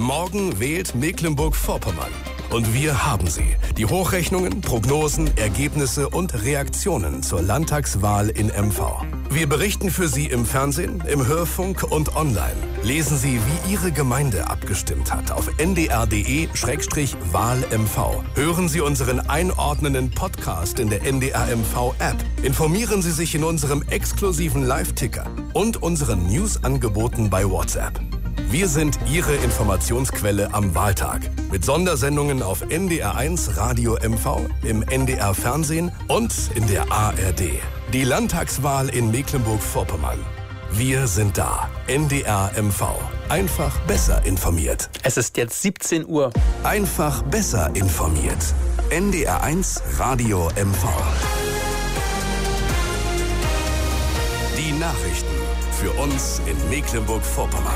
Morgen wählt Mecklenburg-Vorpommern. Und wir haben sie. Die Hochrechnungen, Prognosen, Ergebnisse und Reaktionen zur Landtagswahl in MV. Wir berichten für Sie im Fernsehen, im Hörfunk und online. Lesen Sie, wie Ihre Gemeinde abgestimmt hat auf ndr.de/WahlMV. Hören Sie unseren einordnenden Podcast in der NDR-MV-App. Informieren Sie sich in unserem exklusiven Live-Ticker und unseren News-Angeboten bei WhatsApp. Wir sind Ihre Informationsquelle am Wahltag. Mit Sondersendungen auf NDR1 Radio MV, im NDR Fernsehen und in der ARD. Die Landtagswahl in Mecklenburg-Vorpommern. Wir sind da. NDR MV. Einfach besser informiert. Es ist jetzt 17 Uhr. Einfach besser informiert. NDR1 Radio MV. Die Nachrichten für uns in Mecklenburg-Vorpommern.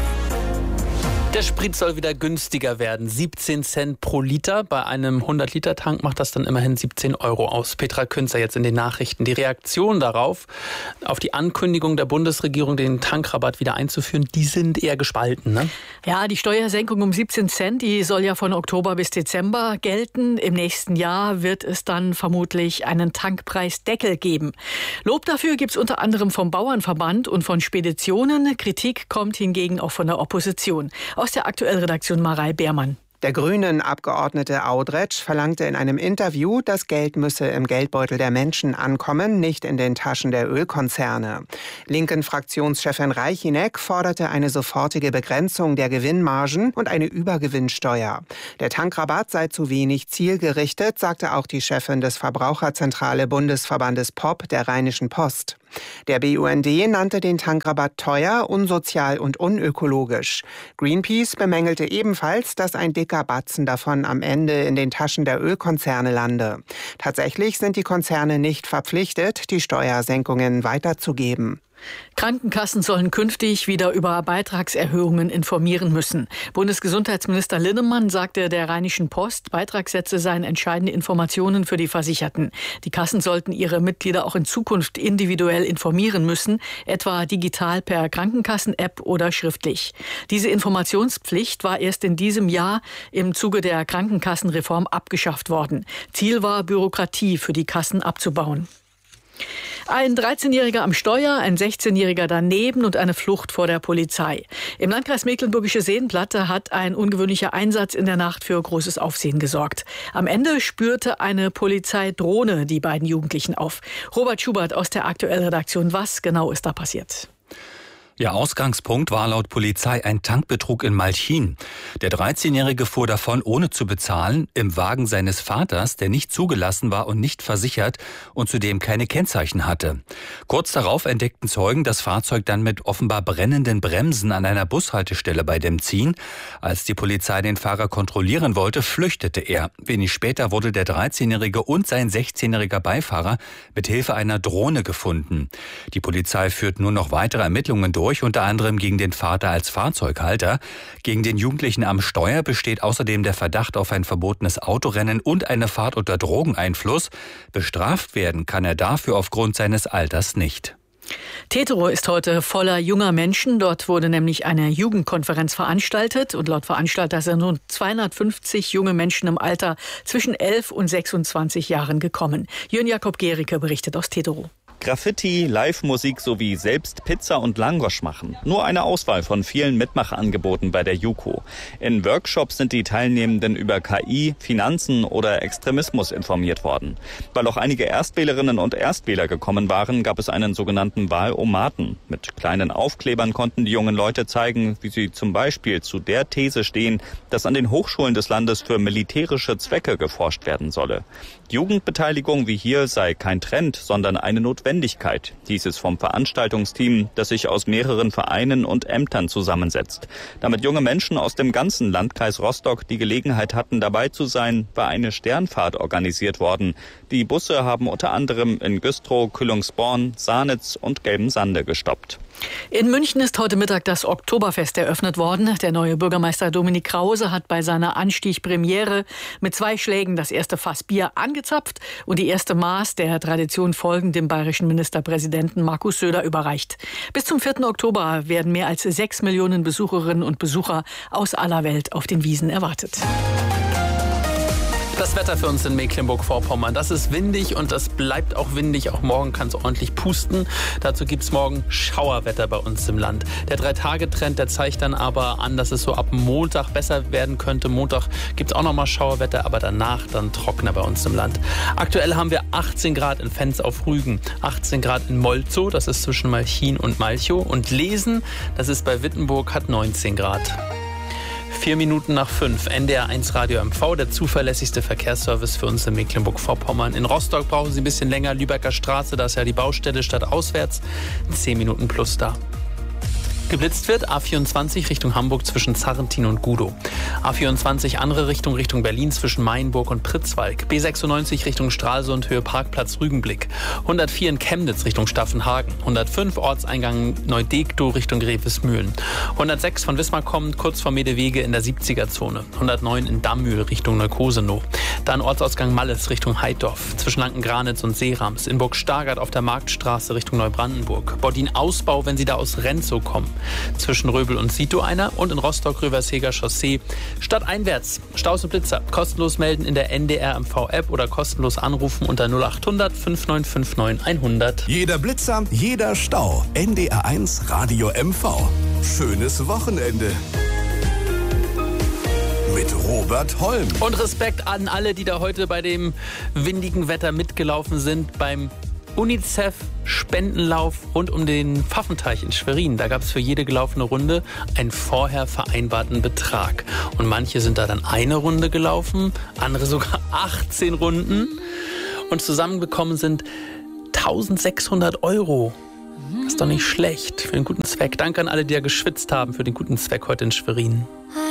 Der Sprit soll wieder günstiger werden. 17 Cent pro Liter. Bei einem 100-Liter-Tank macht das dann immerhin 17 Euro aus. Petra Künzer jetzt in den Nachrichten. Die Reaktionen darauf, auf die Ankündigung der Bundesregierung, den Tankrabatt wieder einzuführen, die sind eher gespalten, ne? Ja, die Steuersenkung um 17 Cent, die soll ja von Oktober bis Dezember gelten. Im nächsten Jahr wird es dann vermutlich einen Tankpreisdeckel geben. Lob dafür gibt es unter anderem vom Bauernverband und von Speditionen. Kritik kommt hingegen auch von der Opposition. Aus der Aktuellredaktion Marei Beermann. Der Grünen-Abgeordnete Audretsch verlangte in einem Interview, das Geld müsse im Geldbeutel der Menschen ankommen, nicht in den Taschen der Ölkonzerne. Linken-Fraktionschefin Reichinek forderte eine sofortige Begrenzung der Gewinnmargen und eine Übergewinnsteuer. Der Tankrabatt sei zu wenig zielgerichtet, sagte auch die Chefin des Verbraucherzentrale Bundesverbandes POP der Rheinischen Post. Der BUND nannte den Tankrabatt teuer, unsozial und unökologisch. Greenpeace bemängelte ebenfalls, dass ein dicker Batzen davon am Ende in den Taschen der Ölkonzerne lande. Tatsächlich sind die Konzerne nicht verpflichtet, die Steuersenkungen weiterzugeben. Krankenkassen sollen künftig wieder über Beitragserhöhungen informieren müssen. Bundesgesundheitsminister Linnemann sagte der Rheinischen Post, Beitragssätze seien entscheidende Informationen für die Versicherten. Die Kassen sollten ihre Mitglieder auch in Zukunft individuell informieren müssen, etwa digital per Krankenkassen-App oder schriftlich. Diese Informationspflicht war erst in diesem Jahr im Zuge der Krankenkassenreform abgeschafft worden. Ziel war, Bürokratie für die Kassen abzubauen. Ein 13-Jähriger am Steuer, ein 16-Jähriger daneben und eine Flucht vor der Polizei. Im Landkreis Mecklenburgische Seenplatte hat ein ungewöhnlicher Einsatz in der Nacht für großes Aufsehen gesorgt. Am Ende spürte eine Polizeidrohne die beiden Jugendlichen auf. Robert Schubert aus der Aktuellredaktion. Was genau ist da passiert? Ja, Ausgangspunkt war laut Polizei ein Tankbetrug in Malchin. Der 13-Jährige fuhr davon, ohne zu bezahlen, im Wagen seines Vaters, der nicht zugelassen war und nicht versichert und zudem keine Kennzeichen hatte. Kurz darauf entdeckten Zeugen das Fahrzeug dann mit offenbar brennenden Bremsen an einer Bushaltestelle bei Demzin. Als die Polizei den Fahrer kontrollieren wollte, flüchtete er. Wenig später wurde der 13-Jährige und sein 16-jähriger Beifahrer mit Hilfe einer Drohne gefunden. Die Polizei führt nun noch weitere Ermittlungen durch, unter anderem gegen den Vater als Fahrzeughalter. Gegen den Jugendlichen am Steuer besteht außerdem der Verdacht auf ein verbotenes Autorennen und eine Fahrt unter Drogeneinfluss. Bestraft werden kann er dafür aufgrund seines Alters nicht. Tetero ist heute voller junger Menschen. Dort wurde nämlich eine Jugendkonferenz veranstaltet. Und laut Veranstalter sind rund 250 junge Menschen im Alter zwischen 11 und 26 Jahren gekommen. Jörn Jakob Gericke berichtet aus Tetero. Graffiti, Live-Musik sowie selbst Pizza und Langosch machen. Nur eine Auswahl von vielen Mitmachangeboten bei der JUKO. In Workshops sind die Teilnehmenden über KI, Finanzen oder Extremismus informiert worden. Weil auch einige Erstwählerinnen und Erstwähler gekommen waren, gab es einen sogenannten Wahlomaten. Mit kleinen Aufklebern konnten die jungen Leute zeigen, wie sie zum Beispiel zu der These stehen, dass an den Hochschulen des Landes für militärische Zwecke geforscht werden solle. Jugendbeteiligung wie hier sei kein Trend, sondern eine Notwendigkeit, hieß es vom Veranstaltungsteam, das sich aus mehreren Vereinen und Ämtern zusammensetzt. Damit junge Menschen aus dem ganzen Landkreis Rostock die Gelegenheit hatten, dabei zu sein, war eine Sternfahrt organisiert worden. Die Busse haben unter anderem in Güstrow, Kühlungsborn, Sahnitz und Gelbensande gestoppt. In München ist heute Mittag das Oktoberfest eröffnet worden. Der neue Bürgermeister Dominik Krause hat bei seiner Anstieg-Premiere mit 2 Schlägen das erste Fass Bier angezapft und die erste Maß, der Tradition folgend, dem bayerischen Ministerpräsidenten Markus Söder überreicht. Bis zum 4. Oktober werden mehr als 6 Millionen Besucherinnen und Besucher aus aller Welt auf den Wiesen erwartet. Das Wetter für uns in Mecklenburg-Vorpommern, das ist windig und das bleibt auch windig. Auch morgen kann es ordentlich pusten. Dazu gibt es morgen Schauerwetter bei uns im Land. Der 3-Tage-Trend, der zeigt dann aber an, dass es so ab Montag besser werden könnte. Montag gibt es auch nochmal Schauerwetter, aber danach dann trockener bei uns im Land. Aktuell haben wir 18 Grad in Fenz auf Rügen, 18 Grad in Molzow, das ist zwischen Malchin und Malchow. Und Lesen, das ist bei Wittenburg, hat 19 Grad. 4 Minuten nach 5, NDR1 Radio MV, der zuverlässigste Verkehrsservice für uns in Mecklenburg-Vorpommern. In Rostock brauchen Sie ein bisschen länger, Lübecker Straße, da ist ja die Baustelle statt auswärts, 10 Minuten plus da. Geblitzt wird A24 Richtung Hamburg zwischen Zarrentin und Gudow. A24 andere Richtung Berlin zwischen Mayenburg und Pritzwalk. B96 Richtung Stralsund Höhe Parkplatz Rügenblick. 104 in Chemnitz Richtung Staffenhagen. 105 Ortseingang Neudegtow Richtung Grevesmühlen. 106 von Wismar kommend kurz vor Medewege in der 70er-Zone. 109 in Dammühl Richtung Neukosenow. Dann Ortsausgang Malles Richtung Heiddorf. Zwischen Lanken-Granitz und Seerams. In Burg Stargard auf der Marktstraße Richtung Neubrandenburg. Bordin-Ausbau, wenn Sie da aus Renzow kommen. Zwischen Röbel und Sito einer und in Rostock-Röversheger Chaussee. Stadteinwärts, Staus und Blitzer. Kostenlos melden in der NDR MV-App oder kostenlos anrufen unter 0800 5959 100. Jeder Blitzer, jeder Stau. NDR1 Radio MV. Schönes Wochenende. Mit Robert Holm. Und Respekt an alle, die da heute bei dem windigen Wetter mitgelaufen sind beim UNICEF-Spendenlauf rund um den Pfaffenteich in Schwerin. Da gab es für jede gelaufene Runde einen vorher vereinbarten Betrag. Und manche sind da dann eine Runde gelaufen, andere sogar 18 Runden. Und zusammengekommen sind 1.600 €. Das ist doch nicht schlecht für den guten Zweck. Danke an alle, die da geschwitzt haben für den guten Zweck heute in Schwerin.